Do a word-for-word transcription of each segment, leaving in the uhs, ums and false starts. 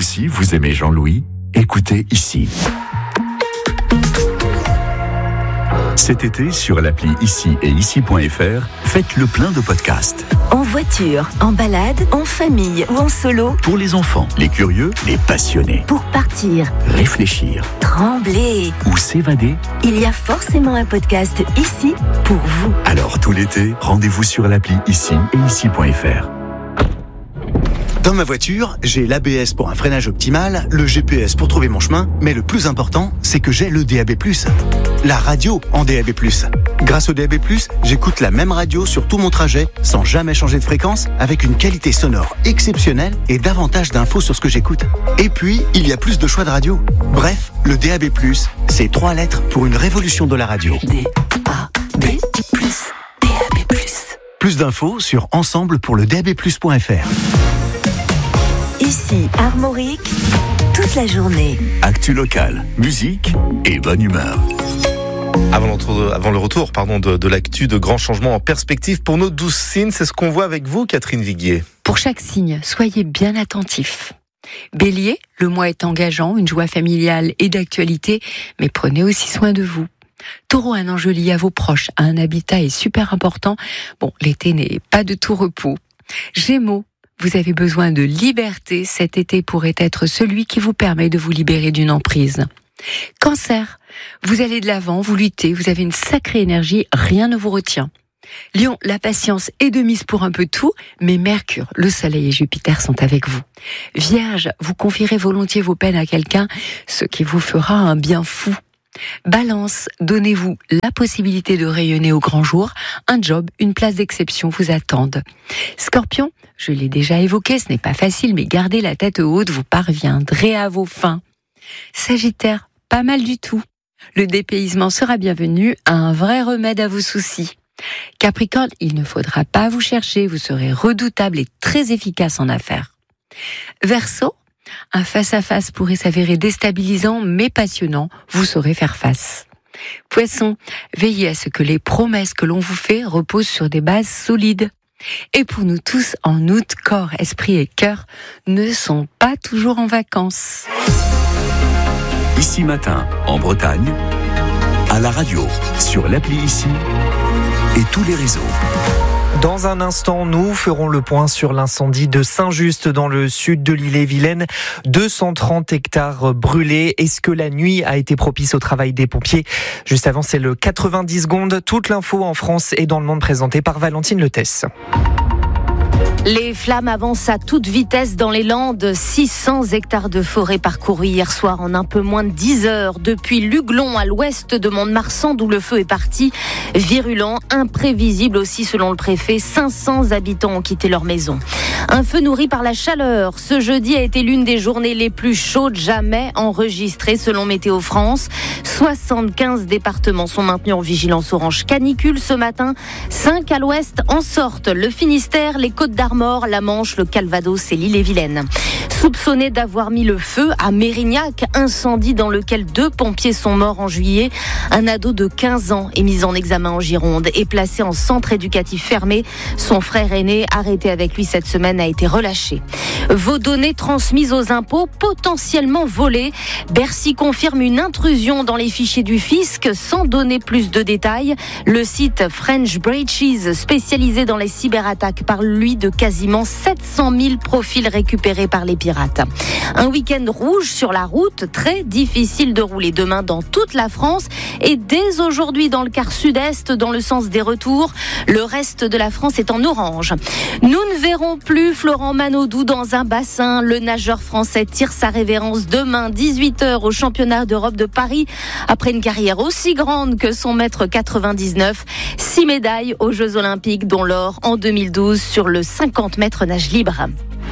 aussi, vous aimez Jean-Louis ? Écoutez ici. Cet été, sur l'appli Ici et ici point f r, faites le plein de podcasts. En voiture, en balade, en famille ou en solo. Pour les enfants, les curieux, les passionnés. Pour partir, réfléchir, trembler ou s'évader. Il y a forcément un podcast ici pour vous. Alors tout l'été, rendez-vous sur l'appli Ici et ici point f r. Dans ma voiture, j'ai l'A B S pour un freinage optimal, le G P S pour trouver mon chemin, mais le plus important, c'est que j'ai le D A B plus. La radio en D A B plus. Grâce au D A B plus, j'écoute la même radio sur tout mon trajet, sans jamais changer de fréquence, avec une qualité sonore exceptionnelle et davantage d'infos sur ce que j'écoute. Et puis, il y a plus de choix de radio. Bref, le D A B plus, c'est trois lettres pour une révolution de la radio. D A B plus. D A B plus. Plus d'infos sur ensemble pour le D A B plus point f r. Ici, Armorique, toute la journée. Actu locale, musique et bonne humeur. Avant le retour, avant le retour pardon, de, de l'actu, de grands changements en perspective pour nos douze signes, c'est ce qu'on voit avec vous, Catherine Viguier. Pour chaque signe, soyez bien attentifs. Bélier, le mois est engageant, une joie familiale et d'actualité, mais prenez aussi soin de vous. Taureau, un enjeu lié à vos proches, un habitat est super important. Bon, l'été n'est pas de tout repos. Gémeaux, vous avez besoin de liberté, cet été pourrait être celui qui vous permet de vous libérer d'une emprise. Cancer, vous allez de l'avant, vous luttez, vous avez une sacrée énergie, rien ne vous retient. Lion, la patience est de mise pour un peu tout, mais Mercure, le Soleil et Jupiter sont avec vous. Vierge, vous confierez volontiers vos peines à quelqu'un, ce qui vous fera un bien fou. Balance, donnez-vous la possibilité de rayonner au grand jour, un job, une place d'exception vous attendent. Scorpion, je l'ai déjà évoqué, ce n'est pas facile, mais gardez la tête haute, vous parviendrez à vos fins. Sagittaire, pas mal du tout. Le dépaysement sera bienvenu, un vrai remède à vos soucis. Capricorne, il ne faudra pas vous chercher, vous serez redoutable et très efficace en affaires. Verseau, un face-à-face pourrait s'avérer déstabilisant mais passionnant, vous saurez faire face. Poisson, veillez à ce que les promesses que l'on vous fait reposent sur des bases solides. Et pour nous tous, en août, corps, esprit et cœur ne sont pas toujours en vacances. Ici matin, en Bretagne, à la radio, sur l'appli Ici et tous les réseaux. Dans un instant, nous ferons le point sur l'incendie de Saint-Just dans le sud de l'Ille-et-Vilaine. deux cent trente hectares brûlés. Est-ce que la nuit a été propice au travail des pompiers ? Juste avant, c'est le quatre-vingt-dix secondes. Toute l'info en France et dans le monde présentée par Valentine Letesse. Les flammes avancent à toute vitesse dans les Landes. six cents hectares de forêt parcourus hier soir en un peu moins de dix heures. Depuis Luglon à l'ouest de Mont-de-Marsan, d'où le feu est parti. Virulent, imprévisible aussi selon le préfet. cinq cents habitants ont quitté leur maison. Un feu nourri par la chaleur. Ce jeudi a été l'une des journées les plus chaudes jamais enregistrées selon Météo France. soixante-quinze départements sont maintenus en vigilance orange canicule ce matin. cinq à l'ouest en sortent. Le Finistère, les Côtes-d'Armor, la Manche, le Calvados et l'Ille-et-Vilaine. Soupçonné d'avoir mis le feu à Mérignac, incendie dans lequel deux pompiers sont morts en juillet. Un ado de quinze ans est mis en examen en Gironde et placé en centre éducatif fermé. Son frère aîné, arrêté avec lui cette semaine, a été relâché. Vos données transmises aux impôts potentiellement volées. Bercy confirme une intrusion dans les fichiers du fisc sans donner plus de détails. Le site French Breaches, spécialisé dans les cyberattaques, parle lui de quasiment sept cent mille profils récupérés par les pirates. Un week-end rouge sur la route, très difficile de rouler demain dans toute la France et dès aujourd'hui dans le quart sud-est, dans le sens des retours. Le reste de la France est en orange. Nous ne verrons plus Florent Manodou dans un bassin. Le nageur français tire sa révérence demain, dix-huit heures, au championnat d'Europe de Paris. Après une carrière aussi grande que son mètre quatre-vingt-dix-neuf, six médailles aux Jeux Olympiques, dont l'or en deux mille douze sur le cinquante mètres nage libre.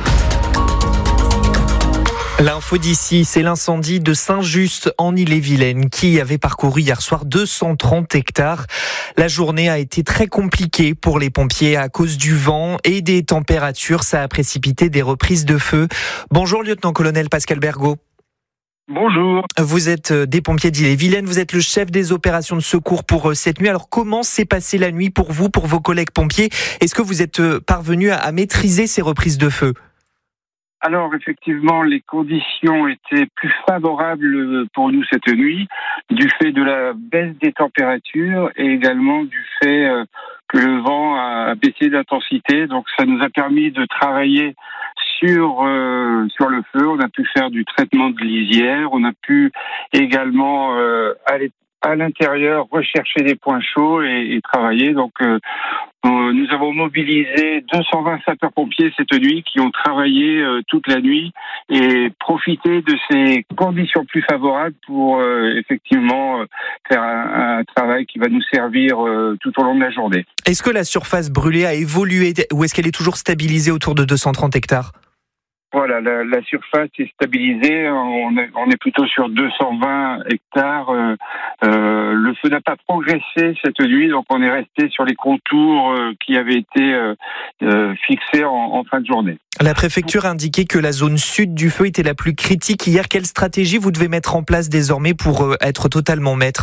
L'info d'ici, c'est l'incendie de Saint-Just en Ille-et-Vilaine qui avait parcouru hier soir deux cent trente hectares. La journée a été très compliquée pour les pompiers à cause du vent et des températures. Ça a précipité des reprises de feu. Bonjour lieutenant-colonel Pascal Bergot. Bonjour. Vous êtes des pompiers d'Ille-et-Vilaine, vous êtes le chef des opérations de secours pour cette nuit. Alors comment s'est passée la nuit pour vous, pour vos collègues pompiers ? Est-ce que vous êtes parvenu à maîtriser ces reprises de feu ? Alors effectivement, les conditions étaient plus favorables pour nous cette nuit, du fait de la baisse des températures et également du fait euh, que le vent a baissé d'intensité. Donc ça nous a permis de travailler sur euh, sur le feu. On a pu faire du traitement de lisière, on a pu également euh, aller à l'intérieur rechercher des points chauds et, et travailler. Donc euh, nous avons mobilisé deux cent vingt sapeurs-pompiers cette nuit qui ont travaillé euh, toute la nuit et profité de ces conditions plus favorables pour euh, effectivement euh, faire un, un travail qui va nous servir euh, tout au long de la journée. Est-ce que la surface brûlée a évolué ou est-ce qu'elle est toujours stabilisée autour de deux cent trente hectares ? Voilà, la, la surface est stabilisée. On est, on est plutôt sur deux cent vingt hectares. Euh, euh, le feu n'a pas progressé cette nuit, donc on est resté sur les contours euh, qui avaient été euh, euh, fixés en, en fin de journée. La préfecture a indiqué que la zone sud du feu était la plus critique hier. Quelle stratégie vous devez mettre en place désormais pour euh, être totalement maître ?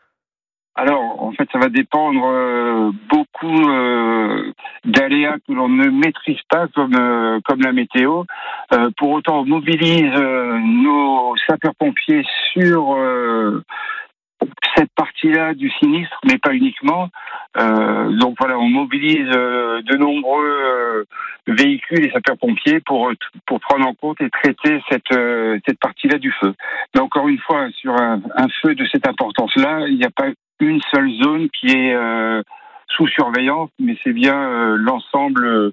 Alors, en fait, ça va dépendre euh, beaucoup euh, d'aléas que l'on ne maîtrise pas, comme euh, comme la météo. Euh, pour autant, on mobilise euh, nos sapeurs-pompiers sur euh, cette partie-là du sinistre, mais pas uniquement. Euh, donc voilà, on mobilise euh, de nombreux euh, véhicules et sapeurs-pompiers pour pour prendre en compte et traiter cette euh, cette partie-là du feu. Mais encore une fois, sur un, un feu de cette importance-là, il n'y a pas une seule zone qui est euh, sous surveillance, mais c'est bien euh, l'ensemble euh,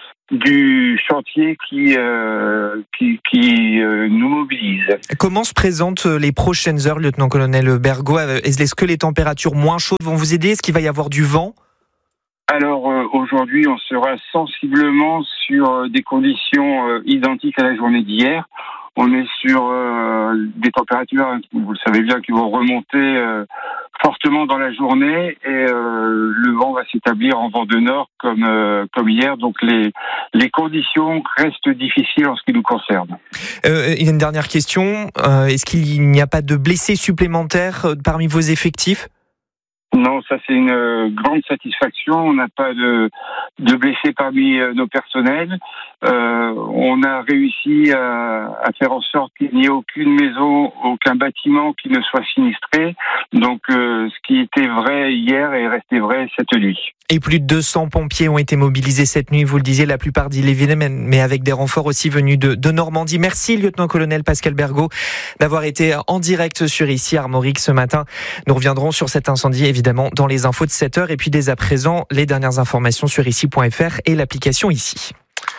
du chantier qui euh, qui, qui euh, nous mobilise. Comment se présentent les prochaines heures, lieutenant-colonel Bergot ? Est-ce que les températures moins chaudes vont vous aider ? Est-ce qu'il va y avoir du vent ? Alors euh, aujourd'hui, on sera sensiblement sur des conditions euh, identiques à la journée d'hier. On est sur euh, des températures, vous le savez bien, qui vont remonter euh, fortement dans la journée et euh, le vent va s'établir en vent de nord comme euh, comme hier. Donc les les conditions restent difficiles en ce qui nous concerne. Euh, il y a une dernière question. Euh, est-ce qu'il n'y a pas de blessés supplémentaires parmi vos effectifs ? Non, ça c'est une grande satisfaction. On n'a pas de, de blessés parmi nos personnels. Euh, on a réussi à, à faire en sorte qu'il n'y ait aucune maison, aucun bâtiment qui ne soit sinistré. Donc euh, ce qui était vrai hier est resté vrai cette nuit. Et plus de deux cents pompiers ont été mobilisés cette nuit, vous le disiez, la plupart d'Ille-et-Vilaine, mais avec des renforts aussi venus de, de Normandie. Merci, lieutenant-colonel Pascal Bergot, d'avoir été en direct sur Ici Armorique ce matin. Nous reviendrons sur cet incendie, évidemment, dans les infos de sept heures. Et puis, dès à présent, les dernières informations sur ici point f r et l'application Ici.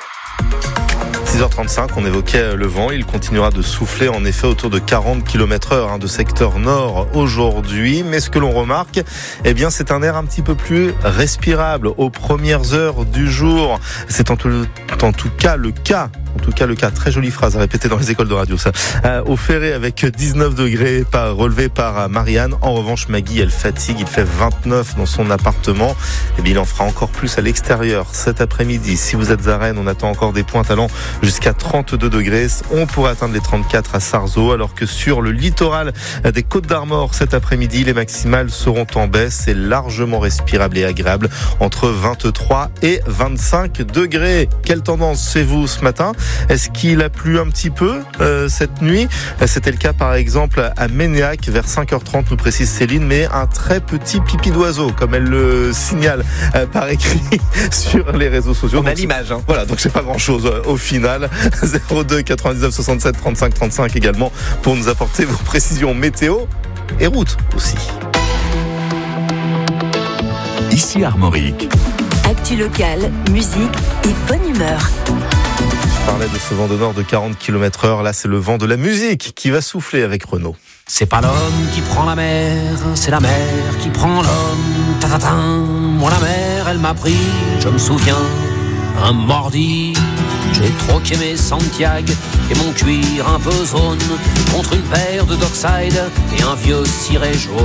six heures trente-cinq, on évoquait le vent. Il continuera de souffler en effet autour de quarante kilomètres heure hein, de secteur nord aujourd'hui. Mais ce que l'on remarque, eh bien, c'est un air un petit peu plus respirable aux premières heures du jour. C'est en tout, en tout cas le cas. En tout cas, le cas, très jolie phrase à répéter dans les écoles de radio, ça. Euh, au Ferré, avec dix-neuf degrés, par, relevé par Marianne. En revanche, Maggie, elle fatigue. Il fait vingt-neuf dans son appartement. Et bien, il en fera encore plus à l'extérieur cet après-midi. Si vous êtes à Rennes, on attend encore des pointes allant jusqu'à trente-deux degrés. On pourrait atteindre les trente-quatre à Sarzeau, alors que sur le littoral des Côtes d'Armor, cet après-midi, les maximales seront en baisse. C'est largement respirable et agréable, entre vingt-trois et vingt-cinq degrés. Quelle tendance c'est vous ce matin ? Est-ce qu'il a plu un petit peu euh, cette nuit ? C'était le cas par exemple à Ménéac vers cinq heures trente, nous précise Céline, mais un très petit pipi d'oiseau, comme elle le signale euh, par écrit sur les réseaux sociaux. On a l'image. Hein. Voilà, donc c'est pas grand-chose euh, au final. zéro deux quatre-vingt-dix-neuf soixante-sept trente-cinq trente-cinq également pour nous apporter vos précisions météo et route aussi. Ici Armorique. Actu locale, musique et bonne humeur. Je parlais de ce vent de nord de quarante kilomètres heure. Là, c'est le vent de la musique qui va souffler avec Renaud. C'est pas l'homme qui prend la mer, c'est la mer qui prend l'homme. Tatatin, moi la mer, elle m'a pris, je me souviens, un mardi. J'ai troqué mes Santiago et mon cuir un peu zone contre une paire de Dockside et un vieux ciré jaune.